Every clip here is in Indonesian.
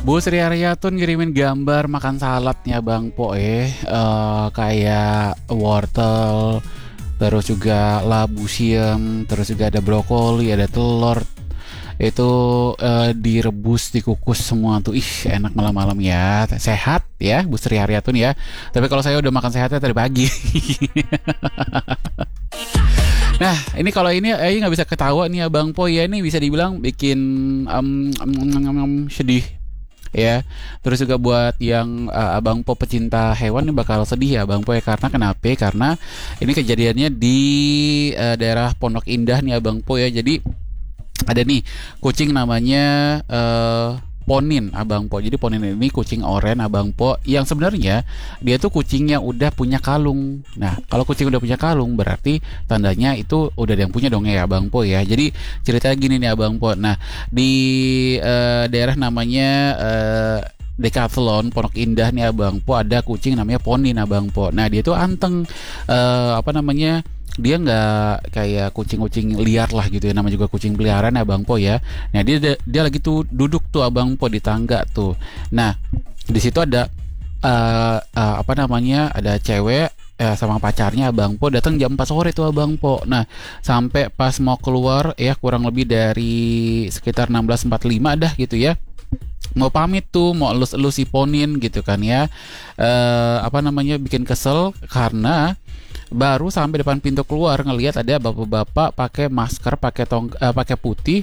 Bu Sri Aryatun ngirimin gambar makan salad nih Bang Po kayak wortel, terus juga labu siam, terus juga ada brokoli, ada telur. Itu direbus, dikukus semua tuh. Ih, enak malam-malam ya. Sehat ya Bu Sri Aryatun ya. Tapi kalau saya udah makan sehatnya tadi pagi. Nah, ini kalau ini nggak bisa ketawa nih Abang Po ya, ini bisa dibilang bikin sedih ya. Terus juga buat yang Abang Po pecinta hewan ini bakal sedih ya Abang Po ya, karena kenapa? Karena ini kejadiannya di daerah Pondok Indah nih Abang Po ya. Jadi ada nih kucing namanya Ponin Abang Po. Jadi Ponin ini kucing oren Abang Po, yang sebenarnya dia tuh kucing yang udah punya kalung. Nah, kalau kucing udah punya kalung berarti tandanya itu udah ada yang punya dong ya Abang Po ya. Jadi ceritanya gini nih Abang Po. Nah, di daerah namanya Decathlon Pondok Indah nih Abang Po, ada kucing namanya Ponin Abang Po. Nah, dia tuh anteng, dia nggak kayak kucing-kucing liar lah gitu ya, nama juga kucing peliharaan Abang Po ya. Nah, dia lagi tuh duduk tuh Abang Po di tangga tuh. Nah, di situ ada ada cewek sama pacarnya Abang Po datang jam 4 sore tuh Abang Po. Nah, sampai pas mau keluar ya kurang lebih dari sekitar 16.45 dah gitu ya, mau pamit tuh, mau elus-elus si Ponin gitu kan ya. Bikin kesel karena baru sampai depan pintu keluar ngelihat ada bapak-bapak pakai masker, pakai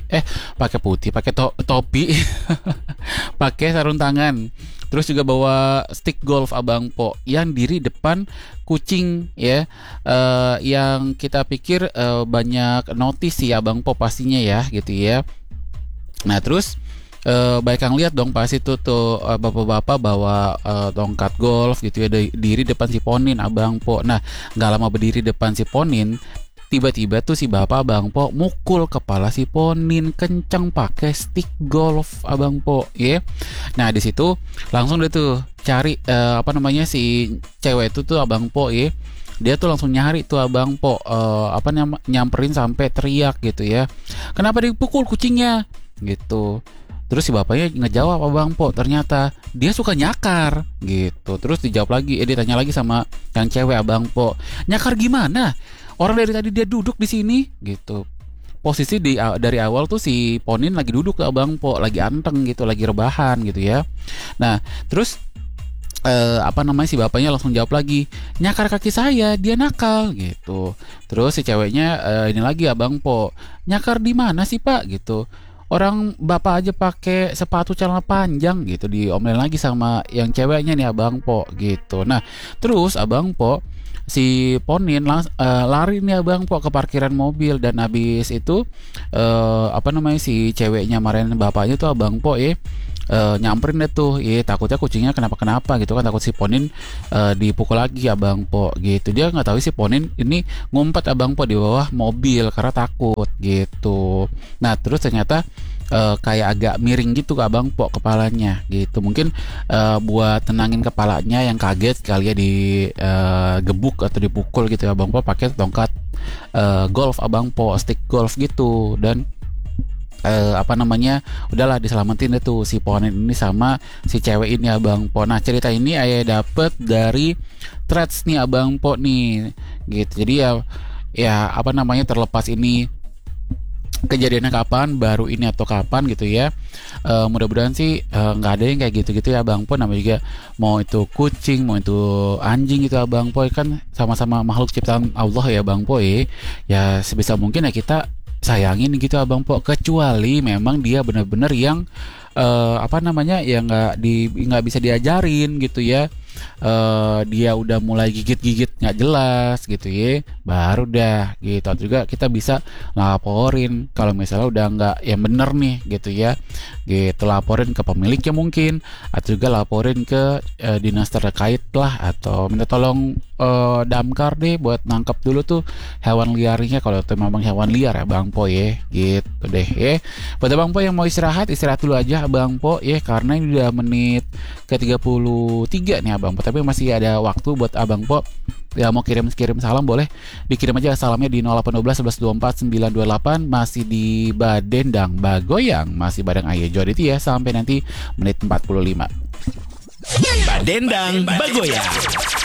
topi, pakai sarung tangan. Terus juga bawa stick golf Abang Po yang diri depan kucing ya, yang kita pikir banyak notice sih Abang Po pastinya ya gitu ya. Nah, terus baik yang lihat dong pas itu tuh bapak-bapak bawa tongkat golf gitu ya, diri depan si Ponin Abang Po. Nah, nggak lama berdiri depan si Ponin, tiba-tiba tuh si bapak Abang Po mukul kepala si Ponin kenceng pakai stick golf Abang Po ya. Nah, di situ langsung dia tuh cari si cewek itu tuh Abang Po ya. Dia tuh langsung nyari tuh Abang Po, nyamperin sampai teriak gitu ya, kenapa dipukul kucingnya gitu. Terus si bapaknya ngejawab Abang Po, ternyata dia suka nyakar gitu. Terus ditanya lagi sama yang cewek Abang Po, nyakar gimana? Orang dari tadi dia duduk di sini gitu. Posisi dari awal tuh si Ponin lagi duduk ke Abang Po, lagi anteng gitu, lagi rebahan gitu ya. Nah, terus si bapaknya langsung jawab lagi, nyakar kaki saya, dia nakal gitu. Terus si ceweknya ini lagi Abang Po, nyakar di mana sih Pak gitu, orang bapak aja pakai sepatu celana panjang gitu. Diomelin lagi sama yang ceweknya nih Abang Po gitu. Nah, terus Abang Po si Ponin lari nih Abang Po ke parkiran mobil, dan habis itu si ceweknya marahin bapaknya tuh Abang Po nyamperin deh tuh, takutnya kucingnya kenapa-kenapa gitu kan, takut si Ponin dipukul lagi Abang Po gitu. Dia nggak tahu si Ponin ini ngumpet Abang Po di bawah mobil karena takut gitu. Nah, terus ternyata kayak agak miring gitu ke Abang Po kepalanya gitu. Mungkin buat tenangin kepalanya yang kaget kali ya, digebuk atau dipukul gitu ya Abang Po pakai tongkat golf Abang Po, stick golf gitu. Dan udahlah diselamatin deh tuh si Ponin ini sama si cewek ini Abang Po. Nah, cerita ini ayah dapet dari threads nih Abang Po nih gitu. Jadi terlepas ini kejadiannya kapan, baru ini atau kapan gitu ya, mudah-mudahan sih nggak ada yang kayak gitu-gitu ya Abang Po. Namanya juga mau itu kucing, mau itu anjing gitu Abang Po, kan sama-sama makhluk ciptaan Allah ya Abang Po ya sebisa mungkin ya kita sayangin gitu Abang Po, kecuali memang dia benar-benar yang yang nggak bisa diajarin gitu ya. Dia udah mulai gigit-gigit nggak jelas gitu ya, baru dah gitu. Atau juga kita bisa laporin kalau misalnya udah nggak yang bener nih gitu ya, gitu, laporin ke pemiliknya mungkin, atau juga laporin ke dinas terkait lah, atau minta tolong damkar deh buat nangkep dulu tuh hewan liarnya kalau itu memang hewan liar ya Bang Po ya, gitu deh ya. Buat Bang Po yang mau istirahat dulu aja Bang Po ya, karena ini udah menit ke 33 nih Abang Po, tapi masih ada waktu buat Abang Po Ya mau kirim salam boleh dikirim aja salamnya di 0812 11 24 928. Masih di Badendang Bagoyang, masih bareng Aye Joditi ya sampai nanti menit 45. Badendang Bagoyang.